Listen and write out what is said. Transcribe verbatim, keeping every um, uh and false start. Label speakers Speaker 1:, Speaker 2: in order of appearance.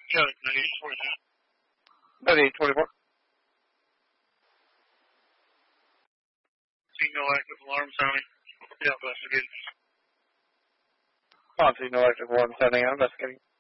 Speaker 1: Got it. ninety-eight twenty-two.
Speaker 2: ninety-eight twenty-four.
Speaker 1: See no active alarm sounding. Yeah, investigating.
Speaker 2: Ponzi, no active alarm sounding out, investigating.